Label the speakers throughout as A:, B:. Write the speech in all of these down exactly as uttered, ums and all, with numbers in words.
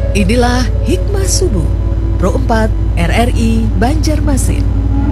A: Inilah Hikmah Subuh Pro empat R R I Banjarmasin.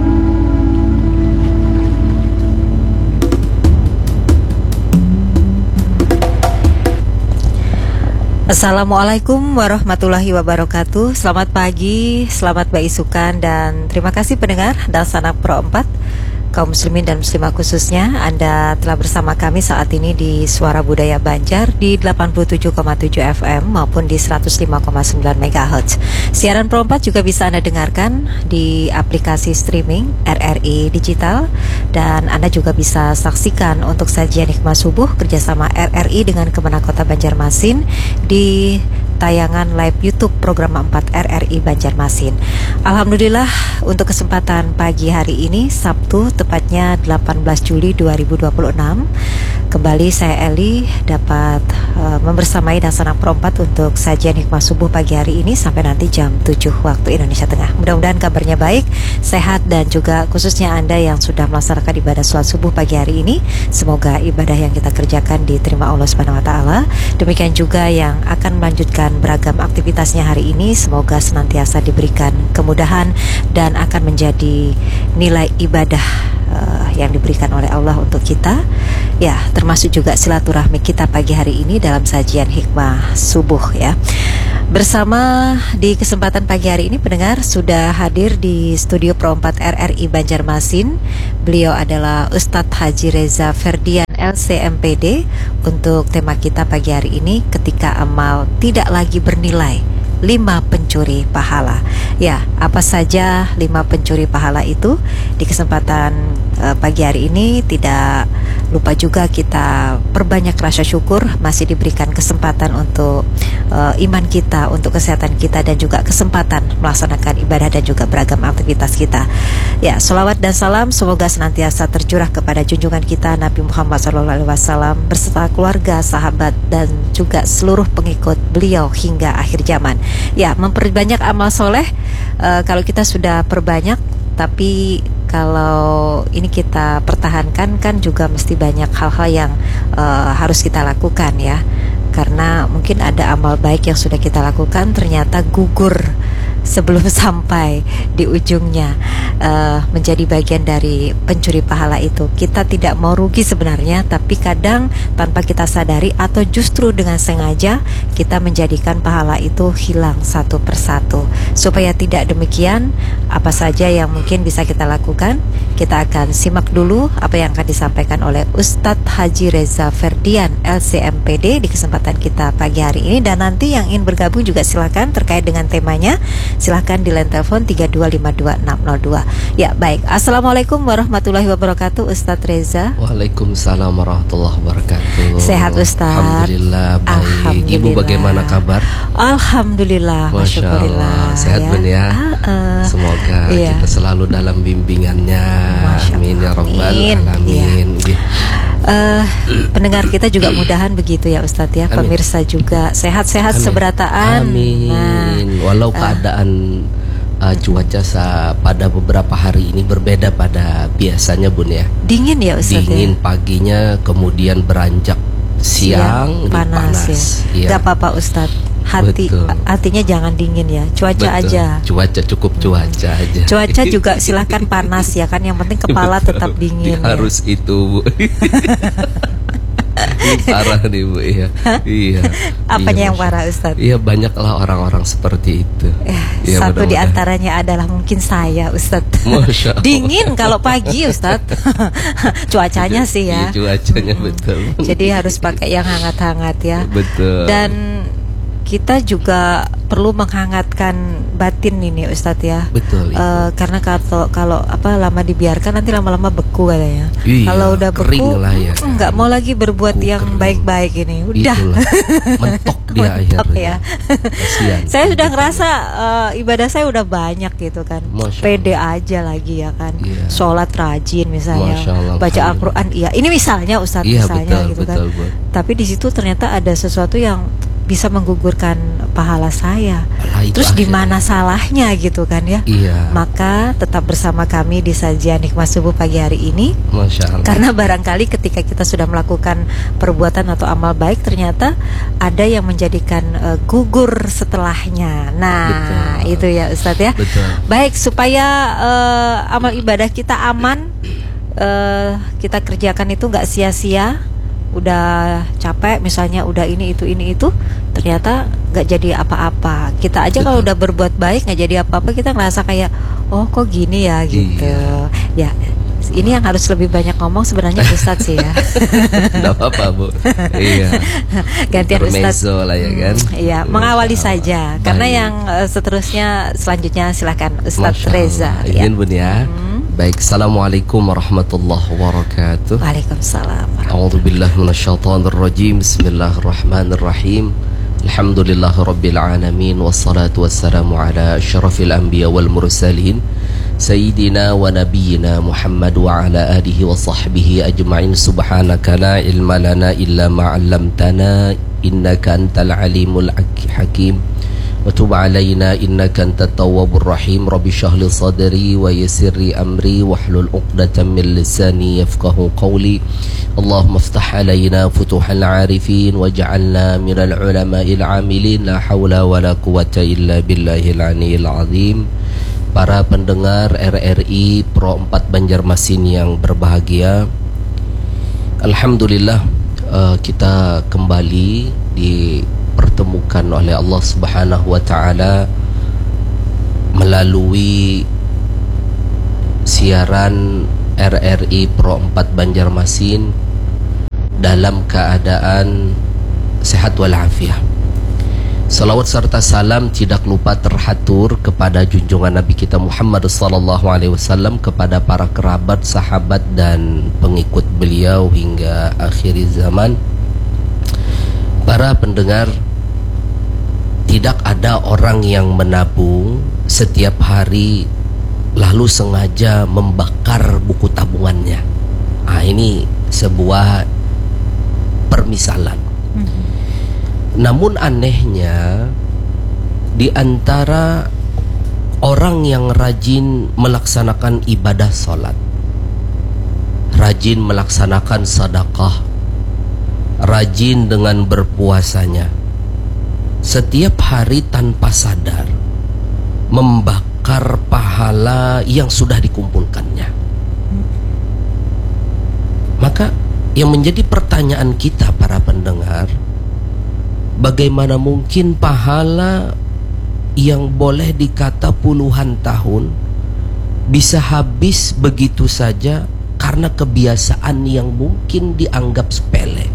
B: Assalamualaikum warahmatullahi wabarakatuh. Selamat pagi, selamat beisukan, dan terima kasih pendengar Dalsanak Pro empat, kaum muslimin dan muslimah khususnya. Anda telah bersama kami saat ini di Suara Budaya Banjar di delapan puluh tujuh koma tujuh F M maupun di seratus lima koma sembilan megahertz. Siaran Pro empat juga bisa Anda dengarkan di aplikasi streaming R R I Digital, dan Anda juga bisa saksikan untuk sajian Hikmah Subuh kerjasama R R I dengan Kemenak Kota Banjarmasin di tayangan live YouTube program empat R R I Banjarmasin. Alhamdulillah, untuk kesempatan pagi hari ini Sabtu, tepatnya delapan belas Juli dua ribu dua puluh enam, kembali saya Eli dapat uh, membersamai Dalsanak Pro empat untuk sajian Hikmah Subuh pagi hari ini sampai nanti jam tujuh waktu Indonesia Tengah. Mudah-mudahan kabarnya baik, sehat, dan juga khususnya Anda yang sudah melaksanakan ibadah sholat subuh pagi hari ini, semoga ibadah yang kita kerjakan diterima Allah Subhanahu wa taala. Demikian juga yang akan melanjutkan beragam aktivitasnya hari ini, semoga senantiasa diberikan kemudahan dan akan menjadi nilai ibadah uh, yang diberikan oleh Allah untuk kita. Ya, termasuk juga silaturahmi kita pagi hari ini dalam sajian Hikmah Subuh ya. Bersama di kesempatan pagi hari ini pendengar sudah hadir di studio Pro empat R R I Banjarmasin. Beliau adalah Ustadz Haji Reza Ferdian L C M P D untuk tema kita pagi hari ini, ketika amal tidak lagi bernilai, lima pencuri pahala. Ya, apa saja lima pencuri pahala itu? Di kesempatan uh, pagi hari ini tidak lupa juga kita perbanyak rasa syukur masih diberikan kesempatan untuk uh, iman kita, untuk kesehatan kita, dan juga kesempatan melaksanakan ibadah dan juga beragam aktivitas kita. Ya, selawat dan salam semoga senantiasa tercurah kepada junjungan kita Nabi Muhammad shallallahu alaihi wasallam beserta keluarga, sahabat, dan juga seluruh pengikut beliau hingga akhir zaman. Ya, memperbanyak amal soleh. uh, Kalau kita sudah perbanyak, tapi kalau ini kita pertahankan kan juga mesti banyak hal-hal yang uh, harus kita lakukan ya. Karena mungkin ada amal baik yang sudah kita lakukan ternyata gugur sebelum sampai di ujungnya, uh, menjadi bagian dari pencuri pahala itu. Kita tidak mau rugi sebenarnya, tapi kadang tanpa kita sadari atau justru dengan sengaja kita menjadikan pahala itu hilang satu persatu. Supaya tidak demikian, apa saja yang mungkin bisa kita lakukan, kita akan simak dulu apa yang akan disampaikan oleh Ustadz Haji Reza Ferdian L C M P D di kesempatan kita pagi hari ini. Dan nanti yang ingin bergabung juga silakan terkait dengan temanya, silahkan di line telepon tiga dua lima dua enam nol dua. Ya, baik. Assalamualaikum warahmatullahi wabarakatuh, Ustadz Reza.
C: Waalaikumsalam warahmatullahi wabarakatuh.
B: Sehat Ustadz?
C: Alhamdulillah baik.
B: Alhamdulillah.
C: Ibu bagaimana kabar?
B: Alhamdulillah.
C: Masya Allah. Sehat
B: ya.
C: Bun ya.
B: Uh, uh,
C: Semoga
B: iya.
C: kita selalu dalam bimbingannya. Amin ya rabbal alamin.
B: Iya. Uh, pendengar kita juga mudahan begitu ya Ustadz ya.
C: Amin.
B: Pemirsa juga sehat-sehat seberataan.
C: Amin. Nah, walau keadaan uh, cuaca sa pada beberapa hari ini berbeda pada biasanya Bun ya.
B: Dingin ya Ustadz.
C: Dingin
B: ya?
C: paginya, kemudian beranjak siang,
B: siang panas,
C: panas
B: ya.
C: ya.
B: Gak apa-apa Ustadz. Hati,
C: Betul.
B: Hatinya jangan dingin ya. Cuaca
C: Betul.
B: aja.
C: Cuaca cukup cuaca aja.
B: Cuaca juga silahkan panas ya kan. Yang penting kepala
C: Betul.
B: tetap dingin.
C: Harus
B: ya.
C: itu Bu. Parah nih Bu ya. Iya.
B: Apanya
C: iya,
B: yang parah Ustadz?
C: Iya, banyaklah orang-orang seperti itu.
B: Eh,
C: ya,
B: satu
C: mudah-mudahan.
B: di antaranya adalah mungkin saya Ustadz.
C: Masya Allah.
B: Dingin kalau pagi Ustadz. Cuacanya sih ya.
C: Iya, cuacanya betul.
B: Jadi harus pakai yang hangat-hangat ya.
C: Betul.
B: Dan kita juga perlu menghangatkan batin ini Ustadz ya.
C: Betul.
B: Uh, karena kalau kalau apa lama dibiarkan nanti lama-lama beku katanya.
C: Iya,
B: Kalau udah beku
C: ya,
B: nggak mau lagi berbuat
C: beku,
B: yang
C: kering.
B: baik-baik ini. Udah.
C: Itulah. Mentok dia
B: Mentok
C: akhirnya.
B: ya.
C: Kasihan.
B: Saya sudah ngerasa uh, ibadah saya udah banyak gitu kan.
C: Masya
B: Pede aja lagi ya kan.
C: Iya.
B: Sholat rajin misalnya.
C: Masya Allah,
B: Baca Al-Quran iya. Ini misalnya Ustadz
C: Iya,
B: misalnya
C: betul,
B: gitu
C: betul,
B: kan.
C: Bu.
B: Tapi di situ ternyata ada sesuatu yang bisa menggugurkan pahala saya.
C: Alah, itu
B: Terus di
C: akhirnya.
B: mana salahnya gitu kan ya?
C: Iya.
B: Maka tetap bersama kami di sajian Hikmah Subuh pagi hari ini.
C: Masya Allah.
B: Karena barangkali ketika kita sudah melakukan perbuatan atau amal baik, ternyata ada yang menjadikan uh, gugur setelahnya. Nah,
C: Betul.
B: itu ya Ustadz ya.
C: Betul.
B: Baik, supaya uh, amal ibadah kita aman, uh, kita kerjakan itu nggak sia-sia. Udah capek misalnya, udah ini itu ini itu, ternyata nggak jadi apa-apa. Kita aja kalau udah berbuat baik nggak jadi apa-apa, kita ngerasa kayak oh kok gini ya gitu.
C: Iya.
B: Ya, ini yang harus lebih banyak ngomong sebenarnya Ustadz sih ya.
C: Nggak apa-apa Bu. Iya.
B: Gantian Ustadz.
C: Intermezzo lah ya kan.
B: Hmm, iya, mengawali saja.
C: Baik.
B: Karena yang uh, seterusnya selanjutnya silakan Ustadz
C: Masya
B: Reza.
C: Allah.
B: Ya.
C: Izin Bun ya.
B: Hmm.
C: Baik, Assalamualaikum warahmatullahi wabarakatuh.
B: Waalaikumsalam.
C: A'udzu billahi minasyaitonir rajim. Bismillahirrahmanirrahim. Alhamdulillahi rabbil alamin wassalatu wassalamu ala asyrafil anbiya wal mursalin sayyidina wa nabiyyina Muhammad wa ala alihi wa sahbihi ajma'in. Subhanaka la ilma lana illa ma 'allamtana innaka antal alimul hakim. Wa tub 'alaina innaka antat tawwabur rahim. Rabbi shrah li sadri wa yassir li amri wahlul 'uqdatam min lisani yafqahu qawli. Allahumma iftah 'alaina futuhal 'arifin waj'alna minal 'ulama'il 'amilin. La haula wala quwwata illa billahil 'aliyyil 'azim. Para pendengar R R I Pro empat Banjarmasin yang berbahagia, alhamdulillah uh, kita kembali dipertemukan oleh Allah Subhanahu wa taala melalui siaran R R I Pro empat Banjarmasin dalam keadaan sehat walafiat. Salawat serta salam tidak lupa terhatur kepada junjungan Nabi kita Muhammad sallallahu alaihi wasallam, kepada para kerabat, sahabat dan pengikut beliau hingga akhir zaman. Para pendengar, tidak ada orang yang menabung setiap hari lalu sengaja membakar buku tabungannya. Ah, ini sebuah permisalan. Namun anehnya, di antara orang yang rajin melaksanakan ibadah salat, rajin melaksanakan sedekah, rajin dengan berpuasanya, setiap hari tanpa sadar membakar pahala yang sudah dikumpulkannya. Maka yang menjadi pertanyaan kita para pendengar, bagaimana mungkin pahala yang boleh dikata puluhan tahun bisa habis begitu saja karena kebiasaan yang mungkin dianggap sepele?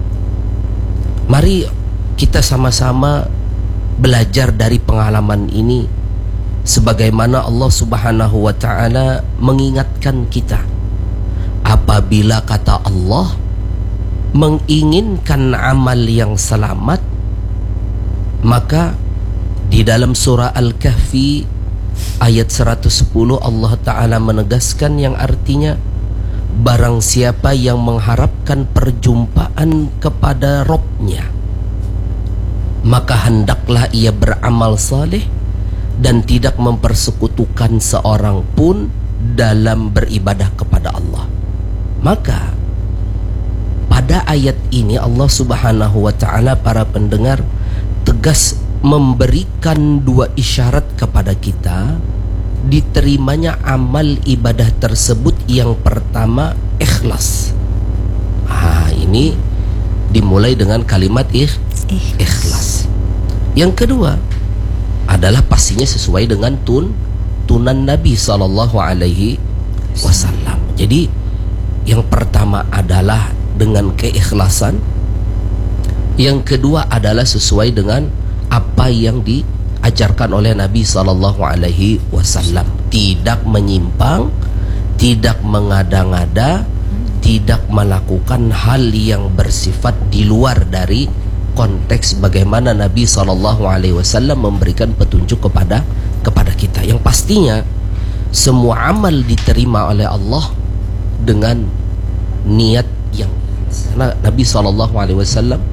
C: Mari kita sama-sama belajar dari pengalaman ini, sebagaimana Allah Subhanahu wa taala mengingatkan kita, apabila kata Allah menginginkan amal yang selamat, maka di dalam surah Al-Kahfi ayat seratus sepuluh Allah Ta'ala menegaskan yang artinya, barang siapa yang mengharapkan perjumpaan kepada Robnya, maka hendaklah ia beramal saleh dan tidak mempersekutukan seorang pun dalam beribadah kepada Allah. Maka pada ayat ini Allah Subhanahu wa taala, para pendengar, tegas memberikan dua isyarat kepada kita diterimanya amal ibadah tersebut. Yang pertama, ikhlas. Ah, ini dimulai dengan kalimat ikh, ikhlas. Yang kedua adalah pastinya sesuai dengan tun tunan Nabi sallallahu alaihi wasallam. Jadi yang pertama adalah dengan keikhlasan, yang kedua adalah sesuai dengan apa yang diajarkan oleh Nabi sallallahu alaihi wasallam. Tidak menyimpang, tidak mengada-ngada, tidak melakukan hal yang bersifat di luar dari konteks bagaimana Nabi sallallahu alaihi wasallam memberikan petunjuk kepada kepada kita. Yang pastinya semua amal diterima oleh Allah dengan niat yang, karena Nabi sallallahu alaihi wasallam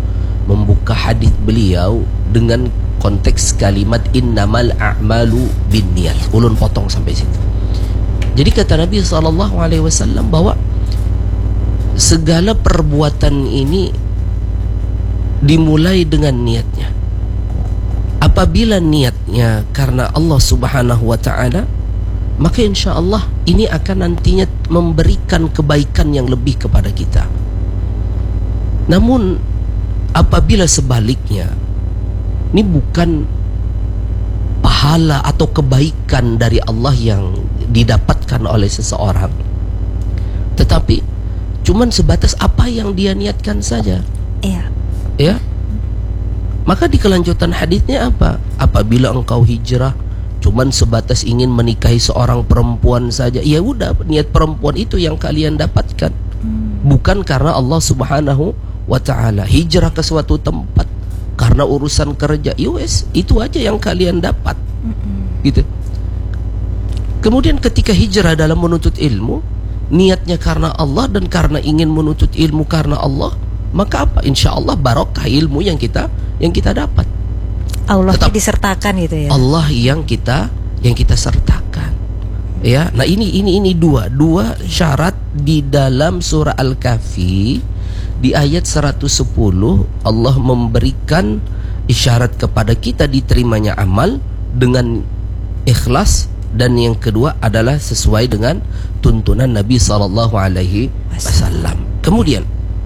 C: membuka hadis beliau dengan konteks kalimat innamal a'malu binniyat. Ulun potong sampai situ. Jadi kata Nabi sallallahu alaihi wasallam bahwa segala perbuatan ini dimulai dengan niatnya. Apabila niatnya karena Allah Subhanahu wa taala, maka insya Allah ini akan nantinya memberikan kebaikan yang lebih kepada kita. Namun apabila sebaliknya, ini bukan pahala atau kebaikan dari Allah yang didapatkan oleh seseorang, tetapi cuman sebatas apa yang dia niatkan saja.
B: Iya.
C: Ya. Maka di kelanjutan hadisnya apa? Apabila engkau hijrah cuman sebatas ingin menikahi seorang perempuan saja, ya udah, niat perempuan itu yang kalian dapatkan. Bukan karena Allah Subhanahu wa taala. Hijrah ke suatu tempat karena urusan kerja, yowes, itu aja yang kalian dapat. Gitu. Kemudian ketika hijrah dalam menuntut ilmu, niatnya karena Allah dan karena ingin menuntut ilmu karena Allah, maka apa? Insya Allah barokah ilmu yang kita yang kita dapat.
B: Allah
C: Tetap
B: disertakan gitu ya.
C: Allah yang kita yang kita sertakan. Ya, nah ini ini ini dua dua syarat di dalam surah Al-Kahfi. Di ayat seratus sepuluh Allah memberikan isyarat kepada kita diterimanya amal dengan ikhlas, dan yang kedua adalah sesuai dengan tuntunan Nabi sallallahu alaihi wasallam. Kemudian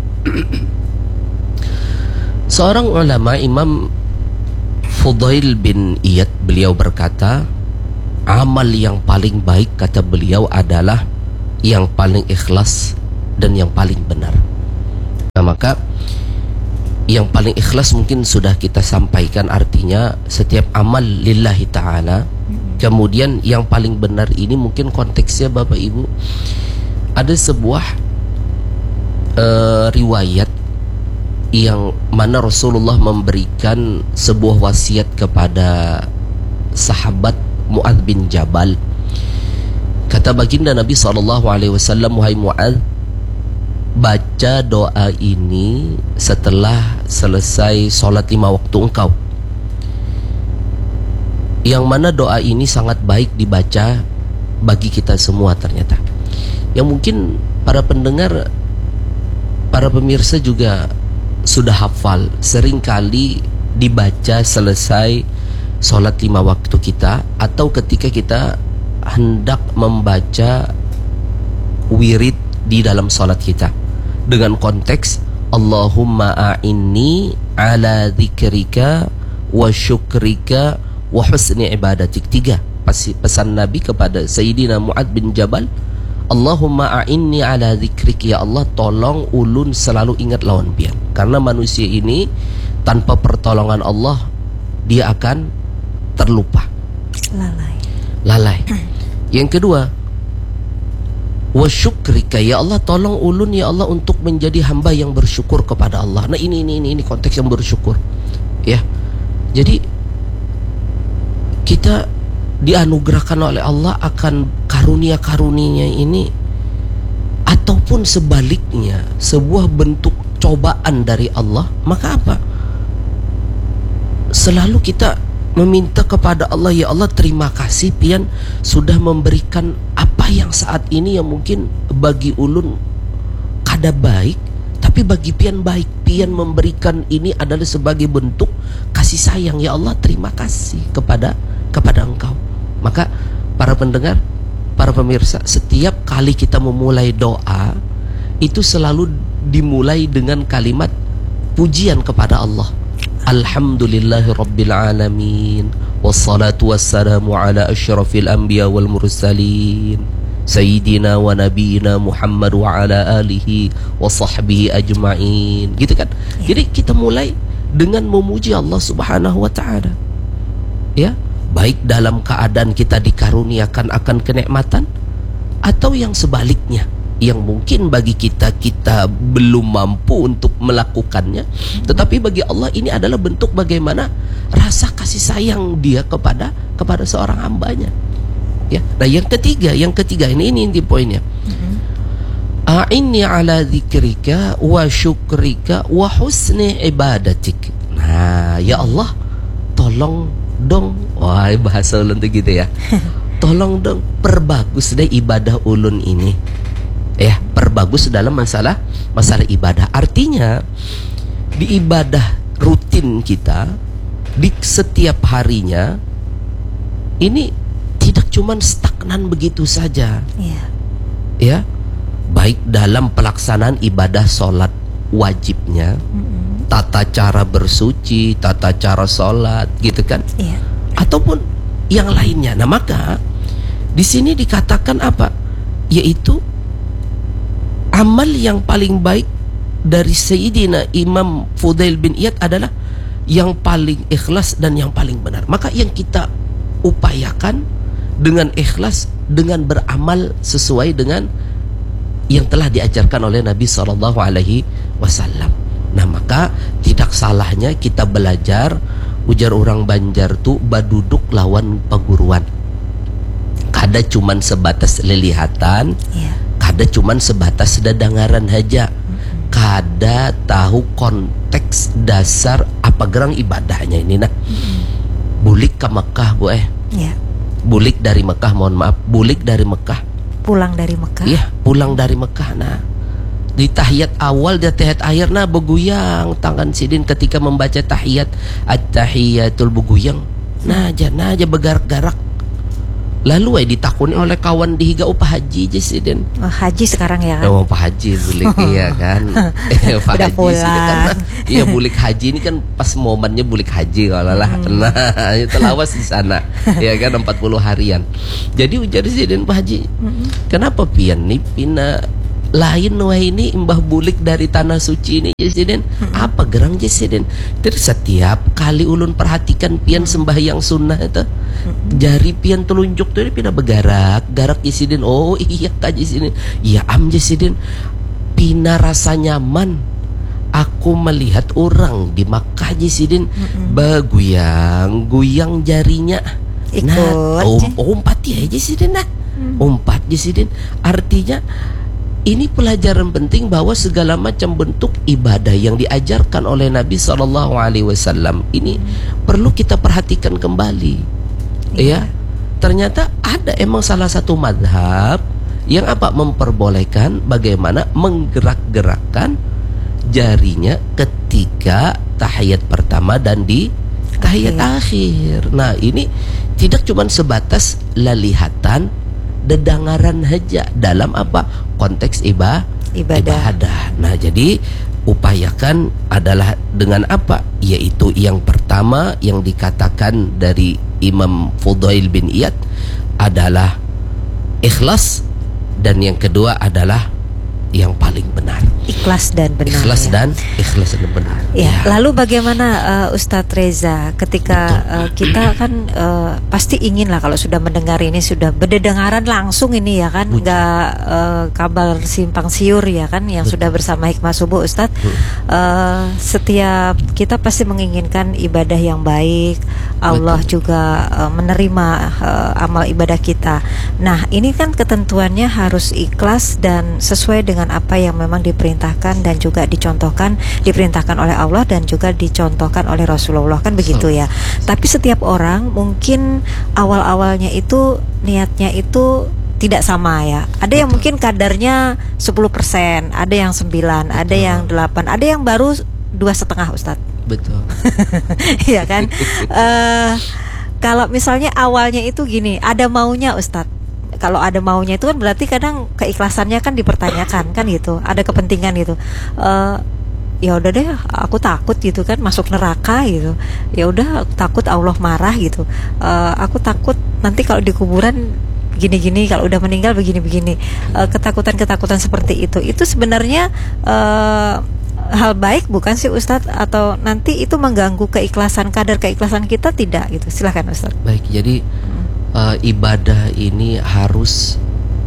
C: seorang ulama, Imam Fudail bin Iyad, beliau berkata, amal yang paling baik kata beliau adalah yang paling ikhlas dan yang paling benar. Nah, maka yang paling ikhlas mungkin sudah kita sampaikan, artinya setiap amal lillahi ta'ala. Kemudian yang paling benar ini mungkin konteksnya Bapak Ibu, ada sebuah uh, riwayat yang mana Rasulullah memberikan sebuah wasiat kepada sahabat Mu'adz bin Jabal. Kata baginda Nabi sallallahu alaihi wasallam, wahai Mu'adz, baca doa ini setelah selesai sholat lima waktu engkau. Yang mana doa ini sangat baik dibaca bagi kita semua ternyata. Yang mungkin para pendengar, para pemirsa juga sudah hafal, seringkali dibaca selesai sholat lima waktu kita, atau ketika kita hendak membaca wirid di dalam sholat kita, dengan konteks Allahumma a'inni ala dzikrika wa syukrika wa husni ibadatik. Tiga pesan Nabi kepada Sayyidina Mu'adz bin Jabal, Allahumma a'inni ala dzikrik, ya Allah tolong ulun selalu ingat lawan pian. Karena manusia ini tanpa pertolongan Allah dia akan terlupa,
B: Lalai.
C: lalai. Yang kedua, wa syukrika, ya Allah tolong ulun ya Allah untuk menjadi hamba yang bersyukur kepada Allah. Nah ini ini ini, ini konteks yang bersyukur. Ya. Jadi kita dianugerahkan oleh Allah akan karunia-karunianya ini, ataupun sebaliknya sebuah bentuk cobaan dari Allah, maka apa? Selalu kita meminta kepada Allah, ya Allah terima kasih pian sudah memberikan apa yang saat ini yang mungkin bagi ulun kada baik, tapi bagi pian baik. Pian memberikan ini adalah sebagai bentuk kasih sayang, ya Allah terima kasih kepada kepada engkau. Maka para pendengar, para pemirsa, setiap kali kita memulai doa itu selalu dimulai dengan kalimat pujian kepada Allah. Alhamdulillahi Rabbil Alamin, wassalatu wassalamu ala asyrafil anbiya wal mursalin, Sayyidina wa nabiyina Muhammad wa ala alihi wa sahbihi ajma'in. Gitu kan? Ya. Jadi kita mulai dengan memuji Allah Subhanahu wa ta'ala. Ya, baik dalam keadaan kita dikaruniakan akan kenikmatan, atau yang sebaliknya, yang mungkin bagi kita kita belum mampu untuk melakukannya, tetapi bagi Allah ini adalah bentuk bagaimana rasa kasih sayang dia kepada kepada seorang hambanya. Ya. Nah yang ketiga, yang ketiga ini ini inti poinnya. A'inni ala dzikrika wa syukrika wa husni ibadatik. Nah, ya Allah, tolong dong. Wah, bahasa ulun tuh gitu ya. Tolong dong perbagus deh ibadah ulun ini. Ya, perbagus dalam masalah masalah ibadah. Artinya di ibadah rutin kita di setiap harinya ini tidak cuman stagnan begitu saja.
B: Iya.
C: Ya. Baik dalam pelaksanaan ibadah sholat wajibnya, mm-hmm. tata cara bersuci, tata cara sholat, gitu kan?
B: Iya.
C: Ataupun yang lainnya. Nah, maka di sini dikatakan apa? Yaitu amal yang paling baik dari Sayyidina Imam Fudail bin Iyad adalah yang paling ikhlas dan yang paling benar. Maka yang kita upayakan dengan ikhlas, dengan beramal sesuai dengan yang telah diajarkan oleh Nabi shallallahu alaihi wasallam. Nah, maka tidak salahnya kita belajar, ujar orang Banjar tuh baduduk lawan paguruan. Kada cuman sebatas lelihatan, yeah. Kada cuman sebatas dadangaran haja, mm-hmm. Kada tahu konteks dasar apa gerang ibadahnya ini. Nah, mm-hmm. Bulik ke Mekah, bu eh, yeah. Bulik dari Mekah, mohon maaf, bulik dari Mekah.
B: Pulang dari Mekah.
C: Iya, pulang dari Mekah. Nah, di tahiyat awal, di tahiyat akhir, nah beguyang tangan sidin ketika membaca tahiyat, at-tahiyatul beguyang. Nah, aja, nah aja bergarak-garak. Lalu eh ditakuni oleh kawan di higa upah haji je sidin.
B: Oh, haji sekarang ya kan?
C: Oh, upah haji bulik iya kan. Eh, upah
B: udah
C: haji
B: pulang.
C: Kan, iya, bulik haji ini kan pas momennya bulik haji kalau lah. Hmm. Nah, itu lawas di sana. Ya kan empat puluh harian. Jadi ujar sidin Pak Haji, hmm. kenapa pian nih pina lain wah ini imbah bulik dari tanah suci ini Jesiden, hmm. apa gerang Jesiden? Terus setiap kali ulun perhatikan pian sembahyang sunnah itu, hmm. jari pian telunjuk tuh pina bergarak, garak Jesiden. Oh iya kak Jesiden, iya am Jesiden, pina rasa nyaman. Aku melihat orang di Makkah Jesiden, hmm. beguyang, guyang jarinya.
B: Ikut.
C: Nah, om, umpat ya Jesiden, nah, hmm. umpat Jesiden. Artinya ini pelajaran penting bahwa segala macam bentuk ibadah yang diajarkan oleh Nabi shallallahu alaihi wasallam ini perlu kita perhatikan kembali. Ya, ternyata ada emang salah satu madhab yang apa memperbolehkan bagaimana menggerak-gerakkan jarinya ketika tahiyat pertama dan di tahiyat akhir. akhir. Nah, ini tidak cuma sebatas lelihatan, dedangaran haja dalam apa konteks ibadah. ibadah. Nah, jadi upayakan adalah dengan apa? Yaitu yang pertama yang dikatakan dari Imam Fudail bin Iyad adalah ikhlas, dan yang kedua adalah yang paling benar.
B: Ikhlas dan benar.
C: Ikhlas
B: ya.
C: dan ikhlas dan benar.
B: Ya.
C: Ya.
B: Lalu bagaimana uh, Ustadz Reza ketika uh, kita kan uh, pasti ingin lah kalau sudah mendengar ini sudah berdengaran langsung ini ya kan, nggak uh, kabar simpang siur ya kan yang Betul. Sudah bersama Hikmah Subuh Ustadz. Uh, setiap kita pasti menginginkan ibadah yang baik. Allah Betul. Juga uh, menerima uh, amal ibadah kita. Nah, ini kan ketentuannya harus ikhlas dan sesuai dengan apa yang memang diperintahkan dan juga dicontohkan, diperintahkan oleh Allah dan juga dicontohkan oleh Rasulullah, kan begitu ya. Tapi setiap orang mungkin awal-awalnya itu niatnya itu tidak sama ya. Ada yang mungkin kadarnya sepuluh persen, ada yang sembilan, ada yang delapan, ada yang baru dua setengah Ustadz.
C: Betul.
B: Iya kan. uh, Kalau misalnya awalnya itu gini, ada maunya Ustadz. Kalau ada maunya itu kan berarti kadang keikhlasannya kan dipertanyakan kan gitu, ada kepentingan gitu. Uh, ya udah deh, aku takut gitu kan masuk neraka gitu. Ya udah, aku takut Allah marah gitu. Uh, aku takut nanti kalau di kuburan gini-gini, kalau udah meninggal begini-begini. Uh, ketakutan-ketakutan seperti itu, itu sebenarnya uh, hal baik bukan sih Ustadz? Atau nanti itu mengganggu keikhlasan, kadar keikhlasan kita tidak gitu? Silahkan Ustadz.
C: Baik, jadi Uh, ibadah ini harus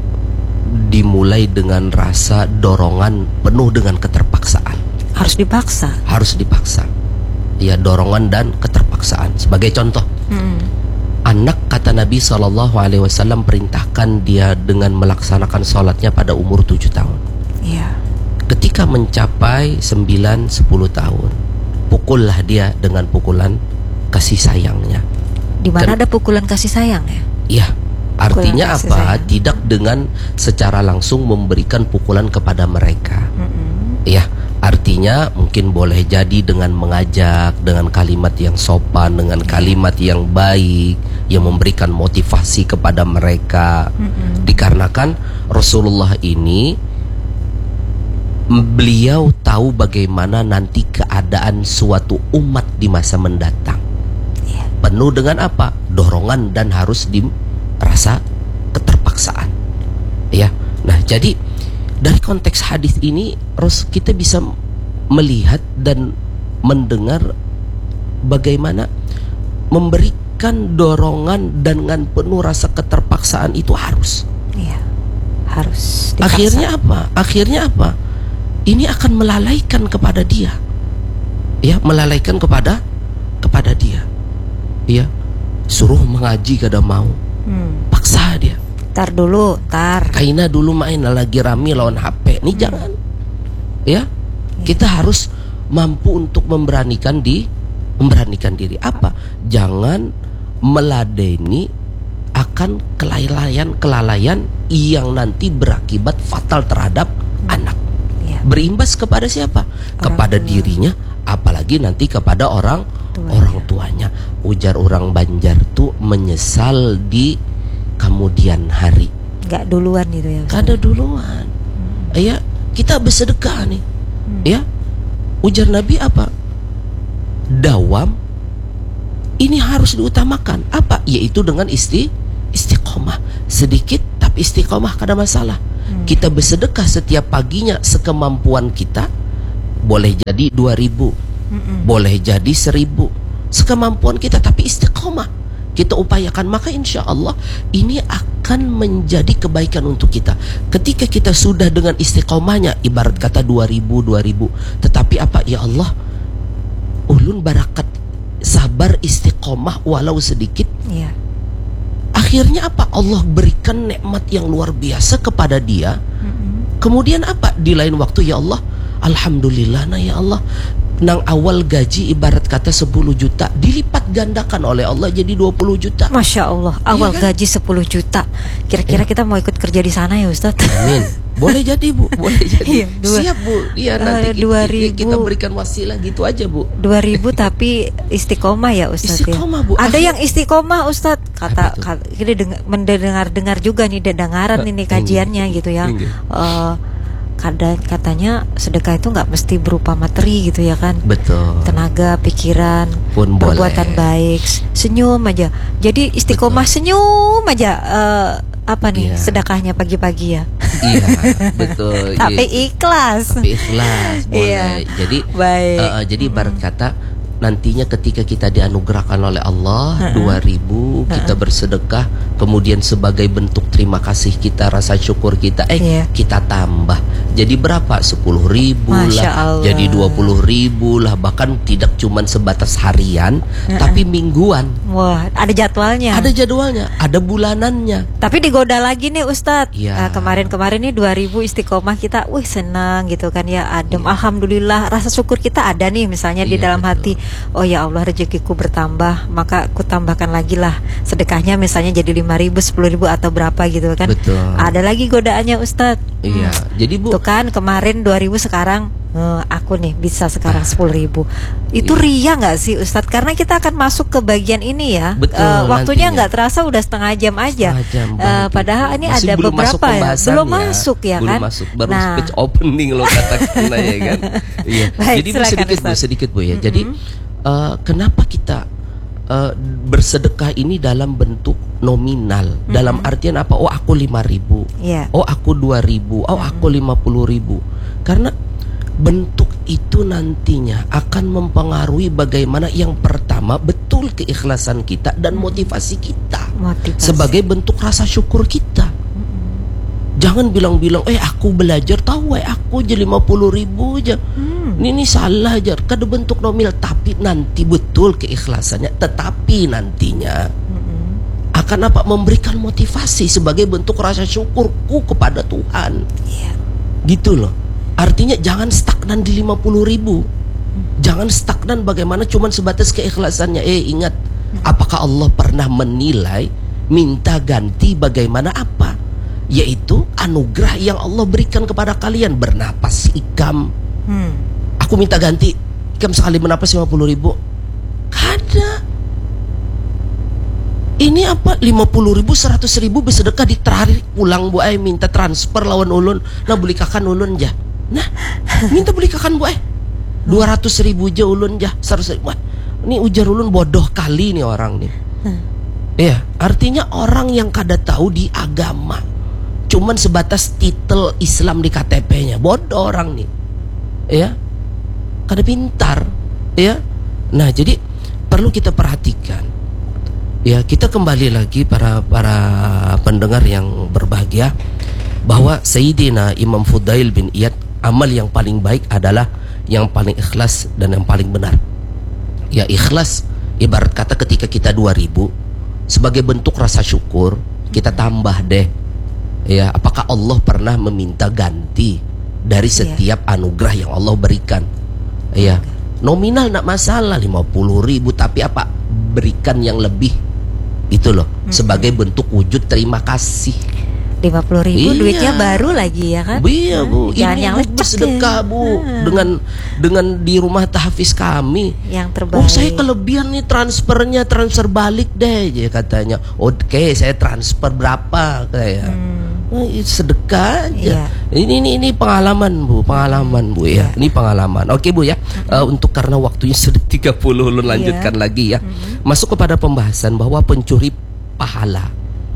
C: dimulai dengan rasa dorongan penuh dengan keterpaksaan.
B: Harus dipaksa.
C: Harus dipaksa. Ya, dorongan dan keterpaksaan. Sebagai contoh, hmm. anak kata Nabi shallallahu alaihi wasallam perintahkan dia dengan melaksanakan sholatnya pada umur tujuh tahun.
B: Iya.
C: Ketika mencapai sembilan sepuluh tahun, pukullah dia dengan pukulan kasih sayangnya.
B: Di mana
C: Ken-
B: ada pukulan kasih sayang ya?
C: Iya. Artinya
B: kasih
C: apa?
B: sayang.
C: Tidak dengan secara langsung memberikan pukulan kepada mereka.
B: Mm-mm.
C: Ya, artinya mungkin boleh jadi dengan mengajak, dengan kalimat yang sopan, dengan kalimat yang baik, yang memberikan motivasi kepada mereka.
B: Mm-mm.
C: Dikarenakan Rasulullah ini, beliau tahu bagaimana nanti keadaan suatu umat di masa mendatang.
B: Iya.
C: Penuh dengan apa? Dorongan dan harus dirasa keterpaksaan. Ya. Nah, jadi dari konteks hadis ini Ros, kita bisa melihat dan mendengar bagaimana memberikan dorongan dengan penuh rasa keterpaksaan itu harus.
B: Iya. Harus dipaksa.
C: Akhirnya apa? Akhirnya apa? Ini akan melalaikan kepada dia. Ya, melalaikan kepada kepada dia. Ya. Suruh mengaji kada mau.
B: Hmm.
C: Paksa dia.
B: Tar dulu, tar.
C: Kaina dulu main lagi rame lawan H P. Nih jangan. Ya. Kita harus mampu untuk memberanikan di memberanikan diri. Apa? Jangan meladeni akan kelalaian-kelalaian yang nanti berakibat fatal terhadap anak.
B: Ya.
C: Berimbas kepada siapa?
B: Orang
C: Kepada
B: tua.
C: dirinya, apalagi nanti kepada orang
B: Tuanya.
C: orang tuanya. Ujar orang Banjar tuh menyesal di kemudian hari.
B: Nggak duluan gitu ya. Ustaz?
C: Kada duluan. Ya, kita bersedekah nih.
B: Hmm.
C: Ya. Ujar Nabi apa? Dawam ini harus diutamakan. Apa? Yaitu dengan isti istiqomah. Sedikit tapi istiqomah kada masalah.
B: Hmm.
C: Kita bersedekah setiap paginya sekemampuan kita. Boleh jadi dua ribu,
B: Mm-mm.
C: boleh jadi seribu, sekemampuan kita, tapi istiqomah kita upayakan. Maka insya Allah ini akan menjadi kebaikan untuk kita. Ketika kita sudah dengan istiqomahnya, ibarat kata dua ribu, dua ribu, tetapi apa? Ya Allah, ulun barakat sabar istiqomah walau sedikit.
B: Iya.
C: Akhirnya apa? Allah berikan nikmat yang luar biasa kepada dia.
B: Mm-mm.
C: Kemudian apa? Di lain waktu, ya Allah, alhamdulillah nah ya Allah, nang awal gaji ibarat kata sepuluh juta dilipat gandakan oleh Allah jadi dua puluh juta.
B: Masya Allah, awal
C: Iya kan?
B: gaji sepuluh juta. Kira-kira
C: Ya.
B: kita mau ikut kerja di sana ya Ustadz?
C: Amin. Boleh jadi Bu, boleh jadi.
B: Iya, dua-
C: Siap Bu. Iya, nanti
B: eh,
C: kita,
B: dua ribu.
C: kita berikan wasilah gitu aja Bu.
B: dua ribu tapi istiqomah ya Ustadz.
C: Istiqomah,
B: ya?
C: Bu.
B: Ada
C: Akhir-
B: yang istiqomah Ustadz. Kata,
C: Apa tuh?
B: kata ini dengar, mendengar-dengar juga nih dengaran ini kajiannya gitu ya.
C: Iya.
B: Eh, kada, katanya sedekah itu nggak mesti berupa materi gitu ya kan.
C: Betul.
B: Tenaga, pikiran,
C: Pun
B: perbuatan
C: boleh.
B: baik, senyum aja. Jadi istiqomah senyum aja. Eh, apa nih
C: Iya.
B: sedekahnya pagi-pagi ya?
C: Iya, betul.
B: Tapi
C: Iya.
B: ikhlas.
C: Tapi ikhlas boleh.
B: Iya.
C: Jadi
B: Baik.
C: uh, uh, jadi ibarat kata nantinya ketika kita dianugerahkan oleh Allah dua ribu, kita bersedekah, kemudian sebagai bentuk terima kasih kita, rasa syukur kita, eh
B: Iya.
C: kita tambah jadi berapa? Sepuluh ribu
B: Masya
C: lah,
B: Allah.
C: jadi dua puluh ribu lah, bahkan tidak cuman sebatas harian, tapi mingguan.
B: Wah, ada jadwalnya.
C: Ada jadwalnya, ada bulanannya.
B: Tapi digoda lagi nih Ustadz.
C: Iya.
B: Eh, kemarin-kemarin nih dua ribu istiqomah kita, wih senang gitu kan ya, adem.
C: Iya.
B: Alhamdulillah, rasa syukur kita ada nih misalnya di
C: Iya,
B: dalam
C: betul.
B: hati. Oh ya Allah, rezekiku bertambah, maka ku tambahkan lagi lah sedekahnya misalnya jadi lima ribu, sepuluh ribu atau berapa gitu kan.
C: Betul.
B: Ada lagi godaannya Ustadz.
C: Iya, jadi Bu,
B: Tuh kan kemarin dua ribu, sekarang eh, aku nih bisa sekarang sepuluh ribu. Itu
C: Iya.
B: ria nggak sih Ustadz? Karena kita akan masuk ke bagian ini ya.
C: Betul,
B: Eh, waktunya
C: nantinya.
B: nggak terasa udah setengah jam aja.
C: Setengah jam,
B: Eh,
C: baik,
B: padahal
C: Ibu.
B: ini
C: Masih
B: ada
C: belum masuk
B: beberapa ya.
C: pembahasannya.
B: Belum masuk ya
C: Belum
B: kan?
C: masuk, baru
B: Nah.
C: speech opening lo katakan ya kan. Iya.
B: Baik,
C: Jadi Bu,
B: silakan,
C: sedikit Bu,
B: Ustaz.
C: sedikit Bu ya. Jadi eh, kenapa kita eh, bersedekah ini dalam bentuk nominal? Dalam artian apa? Oh aku lima ribu.
B: Iya.
C: Oh aku dua ribu. Oh aku lima puluh ribu. Karena bentuk itu nantinya akan mempengaruhi bagaimana, yang pertama betul keikhlasan kita dan motivasi kita
B: Motivasi.
C: sebagai bentuk rasa syukur kita. Jangan bilang-bilang, eh aku belajar tahu, eh aku aja lima puluh ribu aja.
B: Hmm.
C: Ini, ini salah aja. Kada bentuk nominal, tapi nanti betul keikhlasannya. Tetapi nantinya
B: Mm-mm.
C: akan apa? Memberikan motivasi sebagai bentuk rasa syukurku kepada Tuhan.
B: Iya.
C: Gitu loh. Artinya jangan stagnan di lima puluh ribu. Jangan stagnan bagaimana cuman sebatas keikhlasannya. Eh ingat, apakah Allah pernah menilai minta ganti bagaimana apa? Yaitu anugerah yang Allah berikan kepada kalian. Bernapas ikam.
B: Hmm.
C: Aku minta ganti ikam sekali bernapas lima puluh ribu. Kada. Ini apa lima puluh ribu, seratus ribu bersedekah ditarik pulang bu ay minta transfer lawan ulun. Nah beli kakan ulun jah. Nah minta beli kakan bu ay dua ratus ribu aja ulun jah. seratus ribu. Wah, ini ujar ulun bodoh kali nih orang nih. Hmm. Ya, artinya orang yang kada tahu di agama, cuman sebatas titel Islam di K T P-nya. Bodoh orang nih. Ya. Kada pintar, ya. Nah, jadi perlu kita perhatikan. Ya, kita kembali lagi para para pendengar yang berbahagia bahwa Sayyidina Imam Fudail bin Iyad, amal yang paling baik adalah yang paling ikhlas dan yang paling benar. Ya, ikhlas ibarat kata ketika kita dua ribu sebagai bentuk rasa syukur, kita tambah deh. Ya, apakah Allah pernah meminta ganti dari setiap anugerah yang Allah berikan? Ya, nominal nak masalah lima puluh ribu, tapi apa? Berikan yang lebih. Itu loh, hmm. sebagai bentuk wujud terima kasih.
B: lima puluh ribu
C: iya.
B: Duitnya baru lagi ya kan?
C: Iya bu,
B: Jangan
C: ini
B: yang
C: bu bersedekah ya. Bu hmm. dengan dengan di rumah tahfiz kami
B: yang terbaik.
C: Oh saya kelebihan nih transfernya, transfer balik deh ya katanya. Oke saya transfer berapa kayak hmm. oh, sedekah aja. Iya. Ini ini ini pengalaman bu, pengalaman bu ya. Iya. Ini pengalaman. Oke bu ya. Hmm. Uh, untuk karena waktunya sudah tiga puluh, lu lanjutkan iya. lagi ya. Hmm. Masuk kepada pembahasan bahwa pencuri pahala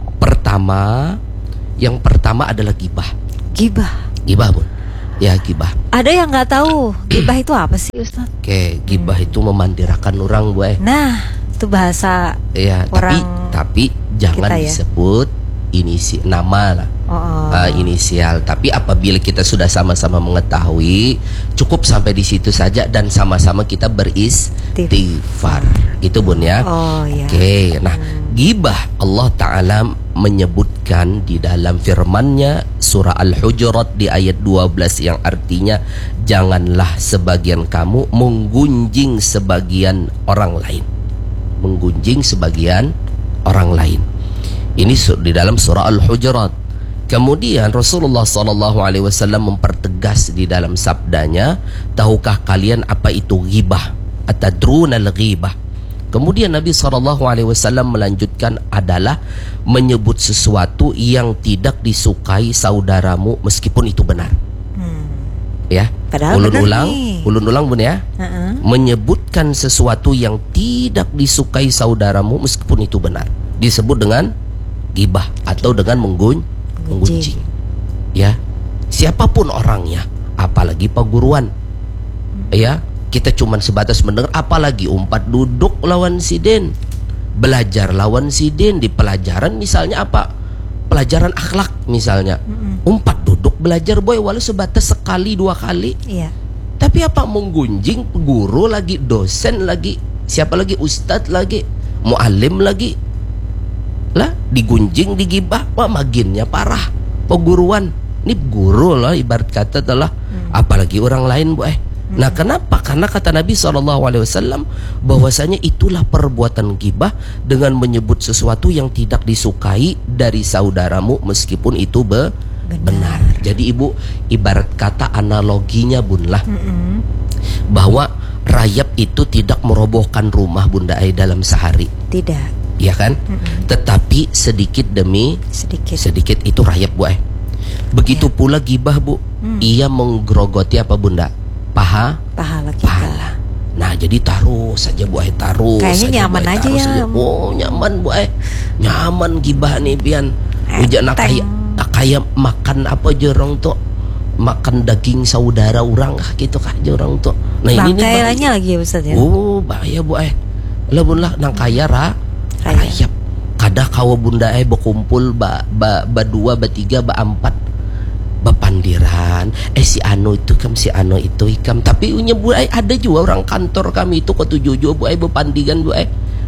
C: pertama. Yang pertama adalah gibah.
B: Gibah.
C: Gibah bun. Ya gibah.
B: Ada yang nggak tahu gibah itu apa sih Ustaz?
C: Oke, gibah hmm. itu memandirakan orang bu.
B: Nah, itu bahasa.
C: Ya,
B: orang
C: tapi tapi jangan
B: ya?
C: disebut inisi nama lah.
B: Oh.
C: Uh, inisial. Tapi apabila kita sudah sama-sama mengetahui, cukup sampai di situ saja dan sama-sama kita beristighfar. Itu bun ya.
B: Oh iya.
C: Oke, nah hmm. gibah Allah Ta'ala menyebutkan di dalam firman-Nya surah Al-Hujurat di ayat dua belas yang artinya janganlah sebagian kamu menggunjing sebagian orang lain. Menggunjing sebagian orang lain. Ini di dalam surah Al-Hujurat. Kemudian Rasulullah sallallahu alaihi wasallam mempertegas di dalam sabdanya, tahukah kalian apa itu ghibah? Atadruna al-ghibah? Kemudian Nabi sallallahu alaihi wasallam melanjutkan adalah menyebut sesuatu yang tidak disukai saudaramu meskipun itu benar. Hmm. Ya, ulun ulang, ulun ulang bun ya. Uh-uh. Menyebutkan sesuatu yang tidak disukai saudaramu meskipun itu benar. Disebut dengan ghibah atau dengan menggun menggunjing. Ya, siapapun orangnya, apalagi perguruan. Hmm. Ya. Kita cuma sebatas mendengar, apalagi umpat duduk lawan si Den, belajar lawan si Den di pelajaran misalnya apa, pelajaran akhlak misalnya, mm-hmm. umpat duduk belajar boy walau sebatas sekali dua kali,
B: yeah.
C: tapi apa menggunjing guru lagi, dosen lagi, siapa lagi, ustadz lagi, muallim lagi, lah digunjing, digibah, wah maginnya parah, perguruan, ini guru lah ibarat kata telah, mm. apalagi orang lain boy. Nah kenapa? Karena kata Nabi shallallahu alaihi wasallam bahwasanya itulah perbuatan ghibah dengan menyebut sesuatu yang tidak disukai dari saudaramu meskipun itu be benar. benar. Jadi ibu ibarat kata analoginya bun lah, mm-hmm. bahwa rayap itu tidak merobohkan rumah bunda ai dalam sehari.
B: Tidak.
C: Ya kan? Mm-hmm. Tetapi sedikit demi
B: sedikit,
C: sedikit itu rayap bu ai. Begitu yeah. pula ghibah bu, mm. ia menggerogoti apa bunda? Paha,
B: pahala kita.
C: Pahala. Nah jadi taruh saja bu ay, taruh.
B: Kayaknya nyaman aja ya. Saja.
C: Oh nyaman bu ay, nyaman gibah nih pian. Ujian nak kayak nak kayak makan apa jorong tuh, makan daging saudara orang kah gitu kah jorong tuh. Nah ini nih
B: bahaya lagi ya Ustaz ya.
C: Oh bahaya bu ay. Lebun lah nang kaya ra, rayap. Kada kawa bunda ay berkumpul ba ba ba dua ba tiga ba empat. Bapandiran, eh si Ano itu kam si Ano itu ikam, tapi unya bu ay ada juga orang kantor kami itu ketujuh bu ay bepandingan bu ay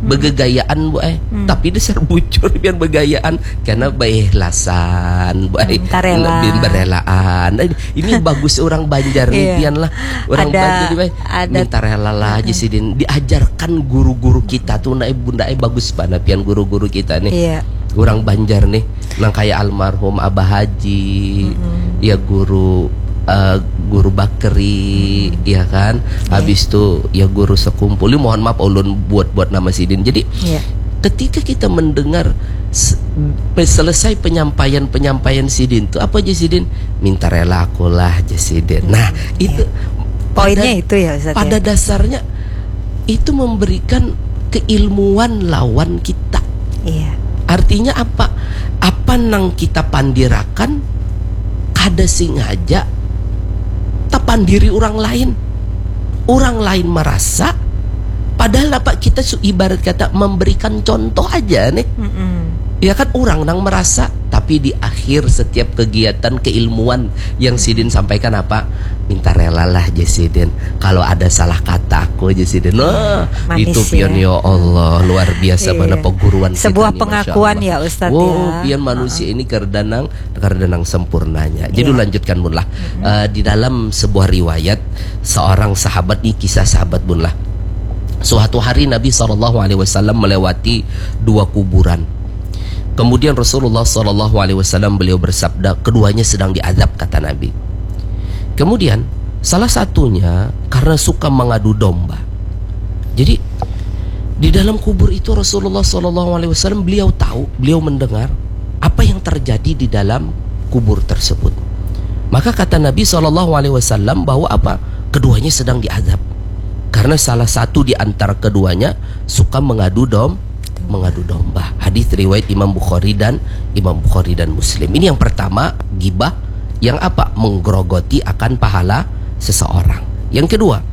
C: begegayaan bu eh
B: Hmm.
C: tapi dasar bujur biar begayaan karena baikhlasan bu eh
B: Hmm, tarela.
C: lebih berelaan. Eh, ini bagus orang Banjar nih
B: Iya.
C: pian lah orang
B: Ada-
C: Banjar nih,
B: ada-
C: minta rela lah aja sih Din. Diajarkan guru-guru kita tuh naik bunda eh bagus banget pian guru-guru kita nih.
B: Iya.
C: Orang Banjar nih nang kayak almarhum Abah Haji, ya guru eh, guru Bakri, ya kan. Habis itu ya guru sekumpul. Ini mohon maaf ulun buat-buat nama Sidin. Jadi
B: Iya.
C: ketika kita mendengar se- selesai penyampaian-penyampaian Sidin itu apa aja Sidin? Minta rela aku lah aja Sidin. Nah, itu
B: Poinnya
C: pada-
B: itu ya Ustaz.
C: pada
B: ya?
C: dasarnya itu memberikan keilmuan lawan kita.
B: Iya.
C: Artinya apa? Apa nang kita pandirakan kada sengaja tapandiri orang lain. Orang lain merasa padahal apa kita su- ibarat kata memberikan contoh aja nih.
B: Mm-mm.
C: Ya kan orang nang merasa tapi di akhir setiap kegiatan keilmuan yang Sidin sampaikan apa? Minta rela lah Sidin. Kalau ada salah kata aku Sidin. Nah,
B: Manis
C: itu
B: ya.
C: pian ya Allah luar biasa
B: Iya.
C: mana peguruan kita
B: Sebuah
C: nih, Masya
B: pengakuan
C: Allah.
B: ya, Ustadz,
C: Oh,
B: ya.
C: pian manusia ini kerdanang kerdanang sempurnanya. Jadi
B: Iya.
C: lanjutkan bun lah. Eh, di dalam sebuah riwayat seorang sahabat nih kisah sahabat bun lah. Suatu hari Nabi shallallahu alaihi wasallam melewati dua kuburan. Kemudian Rasulullah shallallahu alaihi wasallam beliau bersabda, keduanya sedang diazab kata Nabi. Kemudian salah satunya karena suka mengadu domba. Jadi di dalam kubur itu Rasulullah shallallahu alaihi wasallam beliau tahu, beliau mendengar apa yang terjadi di dalam kubur tersebut. Maka kata Nabi shallallahu alaihi wasallam bahwa apa? Keduanya sedang diazab. Karena salah satu di antara keduanya suka mengadu dom, mengadu domba. Hadis riwayat Imam Bukhari dan Imam Bukhari dan Muslim. Ini yang pertama, gibah, yang apa? Menggerogoti akan pahala seseorang. Yang kedua,